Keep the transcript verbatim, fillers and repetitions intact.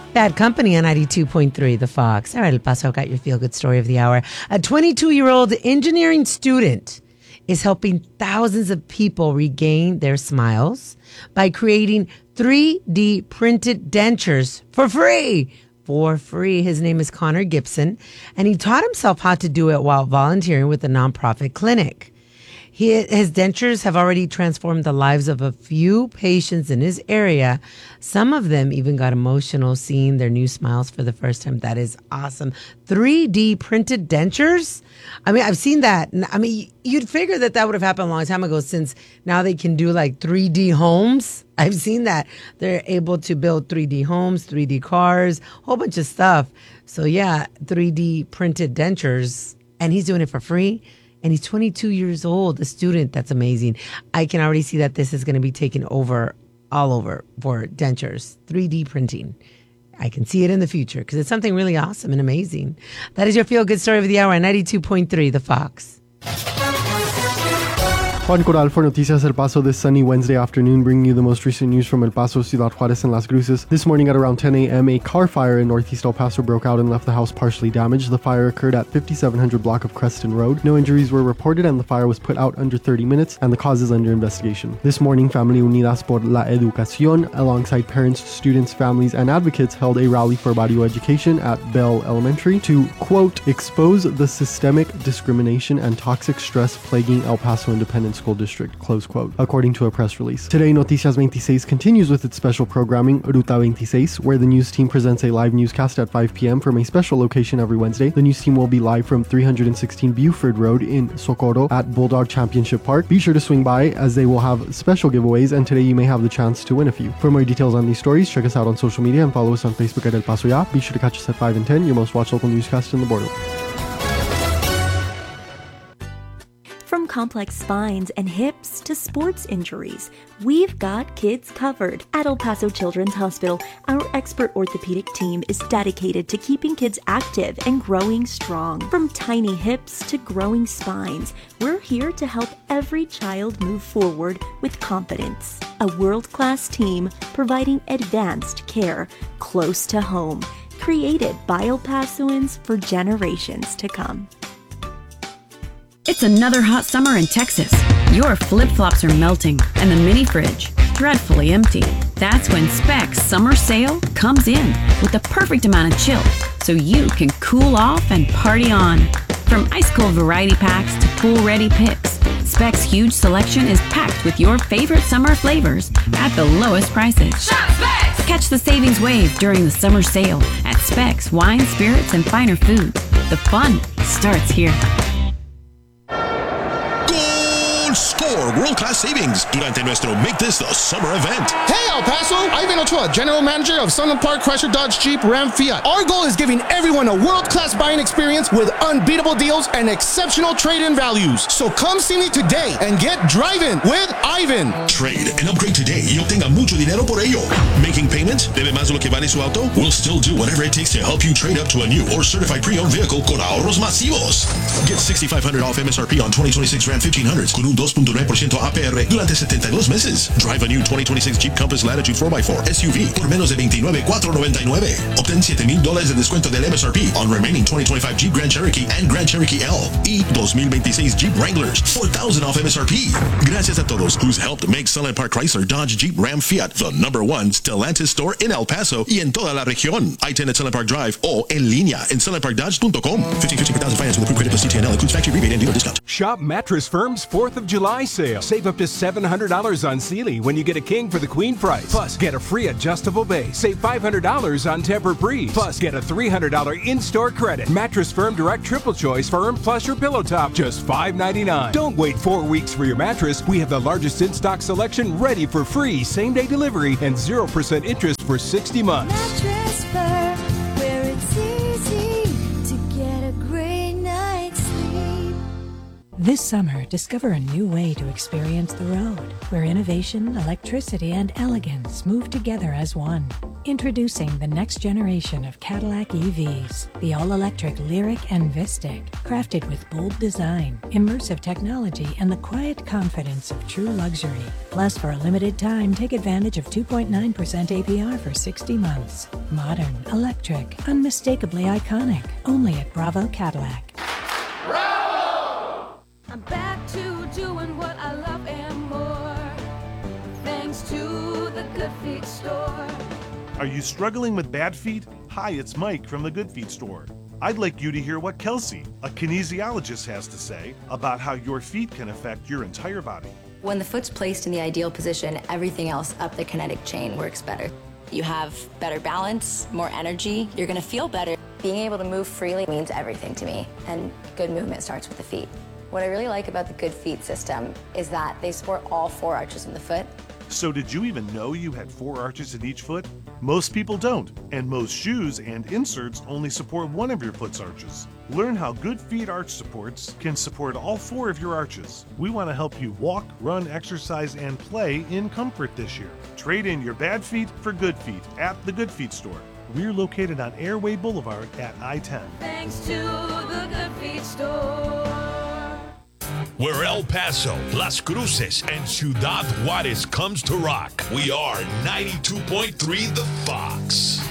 Bad Company on ninety-two point three, The Fox. All right, El Paso got your feel-good story of the hour. A twenty-two-year-old engineering student is helping thousands of people regain their smiles by creating three D printed dentures for free. For free. His name is Connor Gibson, and he taught himself how to do it while volunteering with a nonprofit clinic. He, his dentures have already transformed the lives of a few patients in his area. Some of them even got emotional seeing their new smiles for the first time. That is awesome. three D printed dentures? I mean, I've seen that. I mean, you'd figure that that would have happened a long time ago, since now they can do like three D homes. I've seen that. They're able to build three D homes, three D cars, a whole bunch of stuff. So yeah, three D printed dentures. And he's doing it for free. And he's twenty-two years old, a student. That's amazing. I can already see that this is going to be taken over all over for dentures, three D printing. I can see it in the future because it's something really awesome and amazing. That is your feel-good story of the hour on ninety-two point three, The Fox. Juan Coral for Noticias El Paso this sunny Wednesday afternoon, bringing you the most recent news from El Paso, Ciudad Juarez, and Las Cruces. This morning at around ten a.m., a car fire in Northeast El Paso broke out and left the house partially damaged. The fire occurred at fifty-seven hundred block of Creston Road. No injuries were reported, and the fire was put out under thirty minutes, and the cause is under investigation. This morning, Family Unidas por la Educación, alongside parents, students, families, and advocates, held a rally for Barrio Education at Bell Elementary to, quote, expose the systemic discrimination and toxic stress plaguing El Paso Independent School District, close quote, according to a press release. Today, Noticias twenty-six continues with its special programming, Ruta twenty-six, where the news team presents a live newscast at five p.m. from a special location every Wednesday. The news team will be live from three sixteen Buford Road in Socorro at Bulldog Championship Park. Be sure to swing by, as they will have special giveaways, and today you may have the chance to win a few. For more details on these stories, check us out on social media and follow us on Facebook at El Paso Ya. Be sure to catch us at five and ten, your most watched local newscast in the boardroom. From complex spines and hips to sports injuries, we've got kids covered. At El Paso Children's Hospital, our expert orthopedic team is dedicated to keeping kids active and growing strong. From tiny hips to growing spines, we're here to help every child move forward with confidence. A world-class team providing advanced care close to home, created by El Pasoans for generations to come. It's another hot summer in Texas. Your flip-flops are melting and the mini fridge dreadfully empty. That's when Specs Summer Sale comes in with the perfect amount of chill so you can cool off and party on. From ice-cold variety packs to pool-ready picks, Specs' huge selection is packed with your favorite summer flavors at the lowest prices. Shop Specs! Catch the savings wave during the summer sale at Specs Wine, Spirits, and Finer Foods. The fun starts here. Score world-class savings durante nuestro Make This the Summer event. Hey, El Paso! Ivan Ochoa, General Manager of Sunland Park Chrysler Dodge Jeep Ram Fiat. Our goal is giving everyone a world-class buying experience with unbeatable deals and exceptional trade-in values. So come see me today and get driving with Ivan. Trade and upgrade today y obtenga mucho dinero por ello. Making payments? Debe más de lo que vale su auto? We'll still do whatever it takes to help you trade up to a new or certified pre-owned vehicle con ahorros masivos. Get sixty-five hundred dollars off M S R P on twenty twenty-six Ram fifteen hundreds con un two point nine percent A P R durante setenta y dos meses. Drive a new twenty twenty-six Jeep Compass Latitude four by four S U V por menos de veintinueve mil cuatrocientos noventa y nueve. Obtén siete mil dólares de descuento del M S R P on remaining twenty twenty-five Jeep Grand Cherokee and Grand Cherokee L y twenty twenty-six Jeep Wranglers, four thousand off M S R P. Gracias a todos who's helped make Sunland Park Chrysler Dodge Jeep Ram Fiat the number one Stellantis store in El Paso y en toda la región. I ten at Sunland Park Drive o en línea en sunland park dodge dot com. fifteen fifty per thousand finance with approved credit plus C T N L includes factory rebate and dealer discount. Shop Mattress Firm's fourth of July sale. Save up to seven hundred dollars on Sealy when you get a king for the queen price. Plus, get a free adjustable base. Save five hundred dollars on Tempur-Breeze. Plus, get a three hundred dollars in-store credit. Mattress Firm Direct Triple Choice Firm plus your pillow top, just five ninety-nine. Don't wait four weeks for your mattress. We have the largest in-stock selection ready for free same-day delivery and zero percent interest for sixty months. Mattress Firm, where it's easy to get a great night's sleep. This summer, discover a new way to experience the road, where innovation, electricity, and elegance move together as one. Introducing the next generation of Cadillac E Vs, the all-electric Lyriq and Vistic, crafted with bold design, immersive technology, and the quiet confidence of true luxury. Plus, for a limited time, take advantage of two point nine percent A P R for sixty months. Modern, electric, unmistakably iconic. Only at Bravo Cadillac. I'm back to doing what I love and more, thanks to the Good Feet store. Are you struggling with bad feet? Hi, it's Mike from the Good Feet store. I'd like you to hear what Kelsey, a kinesiologist, has to say about how your feet can affect your entire body. When the foot's placed in the ideal position, everything else up the kinetic chain works better. You have better balance, more energy, you're gonna feel better. Being able to move freely means everything to me, and good movement starts with the feet. What I really like about the Good Feet system is that they support all four arches in the foot. So did you even know you had four arches in each foot? Most people don't, and most shoes and inserts only support one of your foot's arches. Learn how Good Feet arch supports can support all four of your arches. We want to help you walk, run, exercise, and play in comfort this year. Trade in your bad feet for good feet at the Good Feet store. We're located on Airway Boulevard at I ten. Thanks to the Good Feet store. Where El Paso, Las Cruces, and Ciudad Juarez comes to rock, we are ninety-two point three The Fox.